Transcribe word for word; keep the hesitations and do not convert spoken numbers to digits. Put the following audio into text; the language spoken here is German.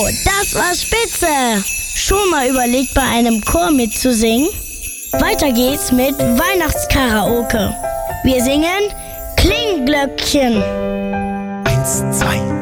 das war spitze! Schon mal überlegt, bei einem Chor mitzusingen? Weiter geht's mit Weihnachtskaraoke. Wir singen Klingglöckchen. Eins, zwei,